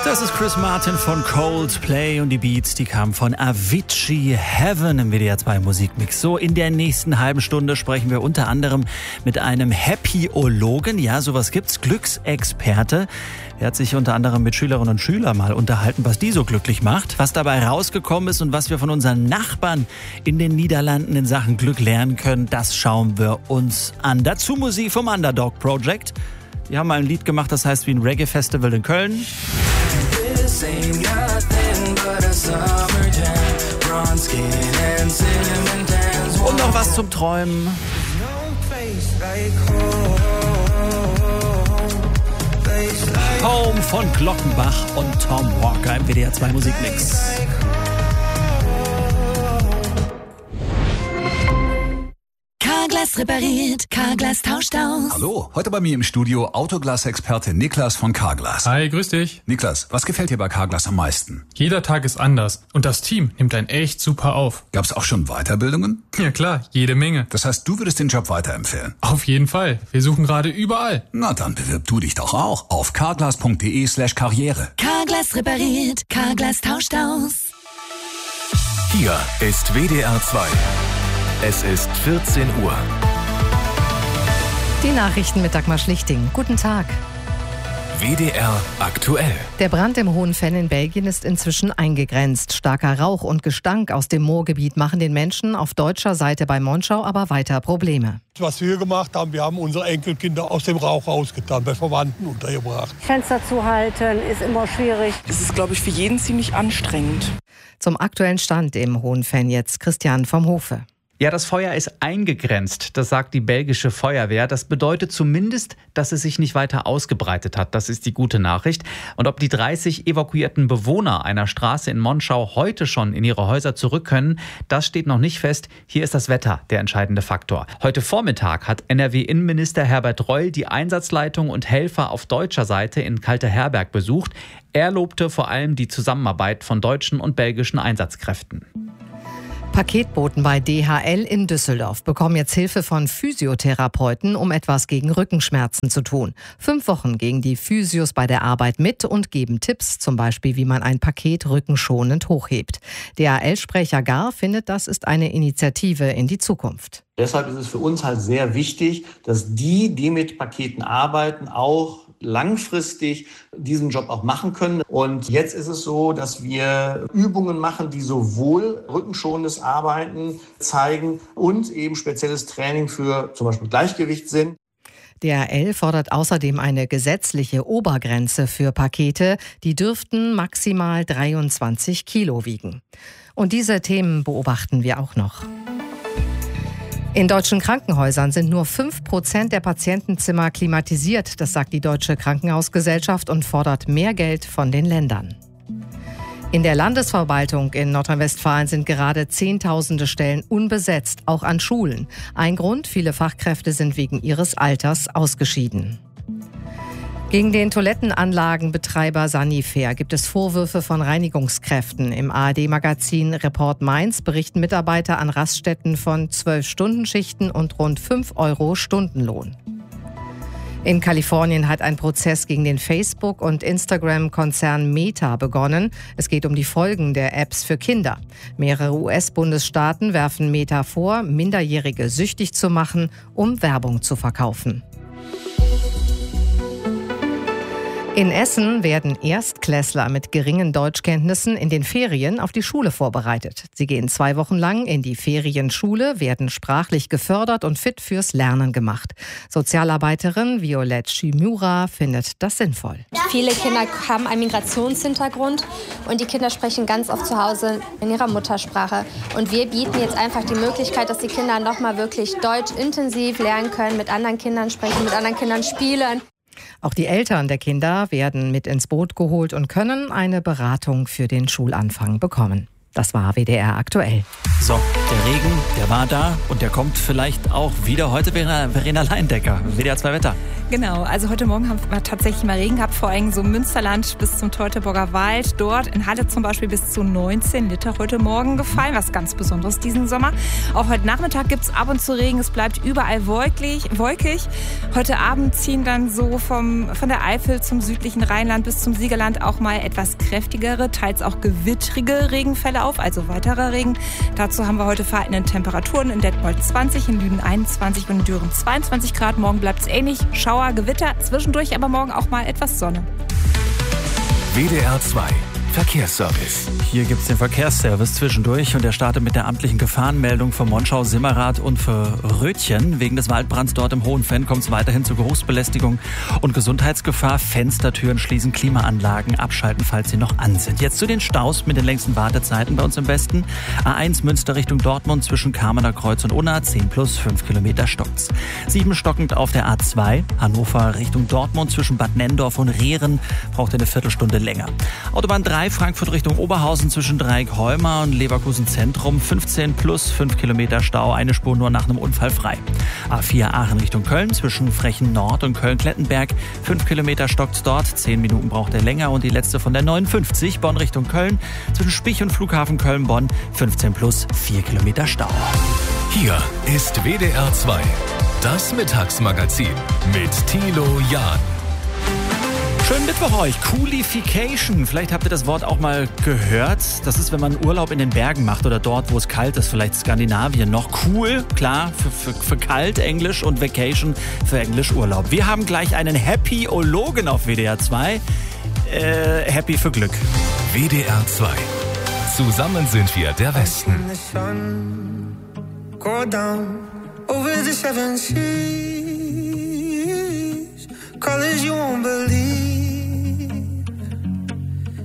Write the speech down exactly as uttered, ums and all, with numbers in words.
Das ist Chris Martin von Coldplay und die Beats, die kamen von Avicii. Heaven im W D R zwei Musikmix. So, in der nächsten halben Stunde sprechen wir unter anderem mit einem Happyologen. Ja, sowas gibt's. Glücksexperte. Er hat sich unter anderem mit Schülerinnen und Schülern mal unterhalten, was die so glücklich macht, was dabei rausgekommen ist und was wir von unseren Nachbarn in den Niederlanden in Sachen Glück lernen können. Das schauen wir uns an. Dazu Musik vom Underdog Project. Die haben mal ein Lied gemacht, das heißt wie ein Reggae-Festival in Köln. Und noch was zum Träumen. Home von Glockenbach und Tom Walker im W D R zwei Musikmix. Carglass repariert, Carglass tauscht aus. Hallo, heute bei mir im Studio Autoglas-Experte Niklas von Carglass. Hi, grüß dich. Niklas, was gefällt dir bei Carglass am meisten? Jeder Tag ist anders und das Team nimmt einen echt super auf. Gab's auch schon Weiterbildungen? Ja klar, jede Menge. Das heißt, du würdest den Job weiterempfehlen? Auf jeden Fall. Wir suchen gerade überall. Na, dann bewirb du dich doch auch auf carglass.de slash karriere. Carglass repariert, Carglass tauscht aus. Hier ist W D R zwei. Es ist vierzehn Uhr. Die Nachrichten mit Dagmar Schlichting. Guten Tag. W D R aktuell. Der Brand im Hohenfenn in Belgien ist inzwischen eingegrenzt. Starker Rauch und Gestank aus dem Moorgebiet machen den Menschen auf deutscher Seite bei Monschau aber weiter Probleme. Was wir gemacht haben, wir haben unsere Enkelkinder aus dem Rauch rausgetan, bei Verwandten untergebracht. Fenster zu halten ist immer schwierig. Es ist, glaube ich, für jeden ziemlich anstrengend. Zum aktuellen Stand im Hohenfenn jetzt Christian vom Hofe. Ja, das Feuer ist eingegrenzt, das sagt die belgische Feuerwehr. Das bedeutet zumindest, dass es sich nicht weiter ausgebreitet hat. Das ist die gute Nachricht. Und ob die dreißig evakuierten Bewohner einer Straße in Monschau heute schon in ihre Häuser zurück können, das steht noch nicht fest. Hier ist das Wetter der entscheidende Faktor. Heute Vormittag hat N R W-Innenminister Herbert Reul die Einsatzleitung und Helfer auf deutscher Seite in Kalteherberg besucht. Er lobte vor allem die Zusammenarbeit von deutschen und belgischen Einsatzkräften. Paketboten bei D H L in Düsseldorf bekommen jetzt Hilfe von Physiotherapeuten, um etwas gegen Rückenschmerzen zu tun. Fünf Wochen gegen die Physios bei der Arbeit mit und geben Tipps, zum Beispiel wie man ein Paket rückenschonend hochhebt. D H L-Sprecher Gar findet, das ist eine Initiative in die Zukunft. Deshalb ist es für uns halt sehr wichtig, dass die, die mit Paketen arbeiten, auch langfristig diesen Job auch machen können. Und jetzt ist es so, dass wir Übungen machen, die sowohl rückenschonendes Arbeiten zeigen und eben spezielles Training für zum Beispiel Gleichgewichtssinn. D H L fordert außerdem eine gesetzliche Obergrenze für Pakete. Die dürften maximal dreiundzwanzig Kilo wiegen. Und diese Themen beobachten wir auch noch. In deutschen Krankenhäusern sind nur fünf Prozent der Patientenzimmer klimatisiert. Das sagt die Deutsche Krankenhausgesellschaft und fordert mehr Geld von den Ländern. In der Landesverwaltung in Nordrhein-Westfalen sind gerade Zehntausende Stellen unbesetzt, auch an Schulen. Ein Grund, viele Fachkräfte sind wegen ihres Alters ausgeschieden. Gegen den Toilettenanlagenbetreiber Sanifair gibt es Vorwürfe von Reinigungskräften. Im A R D-Magazin Report Mainz berichten Mitarbeiter an Raststätten von zwölf-Stunden-Schichten und rund fünf Euro Stundenlohn. In Kalifornien hat ein Prozess gegen den Facebook- und Instagram-Konzern Meta begonnen. Es geht um die Folgen der Apps für Kinder. Mehrere U S-Bundesstaaten werfen Meta vor, Minderjährige süchtig zu machen, um Werbung zu verkaufen. In Essen werden Erstklässler mit geringen Deutschkenntnissen in den Ferien auf die Schule vorbereitet. Sie gehen zwei Wochen lang in die Ferienschule, werden sprachlich gefördert und fit fürs Lernen gemacht. Sozialarbeiterin Violette Shimura findet das sinnvoll. Viele Kinder haben einen Migrationshintergrund und die Kinder sprechen ganz oft zu Hause in ihrer Muttersprache. Und wir bieten jetzt einfach die Möglichkeit, dass die Kinder nochmal wirklich Deutsch intensiv lernen können, mit anderen Kindern sprechen, mit anderen Kindern spielen. Auch die Eltern der Kinder werden mit ins Boot geholt und können eine Beratung für den Schulanfang bekommen. Das war W D R aktuell. So, der Regen, der war da und der kommt vielleicht auch wieder. Heute Verena, Verena Leindecker, W D R zwei Wetter. Genau, also heute Morgen haben wir tatsächlich mal Regen gehabt, vor allem so Münsterland bis zum Teutoburger Wald. Dort in Halle zum Beispiel bis zu neunzehn Liter heute Morgen gefallen, was ganz Besonderes diesen Sommer. Auch heute Nachmittag gibt es ab und zu Regen, es bleibt überall wolkig. wolkig. Heute Abend ziehen dann so vom, von der Eifel zum südlichen Rheinland bis zum Siegerland auch mal etwas kräftigere, teils auch gewittrige Regenfälle auf, also weiterer Regen. Dazu haben wir heute verhaltene Temperaturen in Detmold zwanzig, in Lünen einundzwanzig und in Düren zweiundzwanzig Grad. Morgen bleibt es ähnlich, Schauer, Gewitter, zwischendurch aber morgen auch mal etwas Sonne. W D R zwei Verkehrsservice. Hier gibt es den Verkehrsservice zwischendurch und der startet mit der amtlichen Gefahrenmeldung für Monschau, Simmerath und für Rötchen. Wegen des Waldbrands dort im Hohenfenn kommt es weiterhin zu Geruchsbelästigung und Gesundheitsgefahr. Fenstertüren schließen, Klimaanlagen abschalten, falls sie noch an sind. Jetzt zu den Staus mit den längsten Wartezeiten bei uns im Westen. A eins Münster Richtung Dortmund zwischen Kamener Kreuz und Unna, zehn plus fünf Kilometer stockt's. sieben stockend auf der A zwei, Hannover Richtung Dortmund zwischen Bad Nenndorf und Rehren, braucht eine Viertelstunde länger. Autobahn drei Frankfurt Richtung Oberhausen zwischen Dreieck-Holmer und Leverkusen Zentrum, fünfzehn plus fünf Kilometer Stau, eine Spur nur nach einem Unfall frei. A vier Aachen Richtung Köln zwischen Frechen Nord und Köln-Klettenberg, fünf Kilometer stockt's dort, zehn Minuten braucht er länger. Und die letzte von der neunundfünfzig, Bonn Richtung Köln zwischen Spich und Flughafen Köln-Bonn, fünfzehn plus vier Kilometer Stau. Hier ist W D R zwei, das Mittagsmagazin mit Thilo Jahn. Schönen Mittwoch euch. Coolification. Vielleicht habt ihr das Wort auch mal gehört. Das ist, wenn man Urlaub in den Bergen macht oder dort, wo es kalt ist, vielleicht Skandinavien noch. Cool, klar, für, für, für kalt Englisch und Vacation für Englisch Urlaub. Wir haben gleich einen Happy-Ologen auf W D R zwei. Äh, happy für Glück. W D R zwei. Zusammen sind wir der Westen. Colors you won't believe.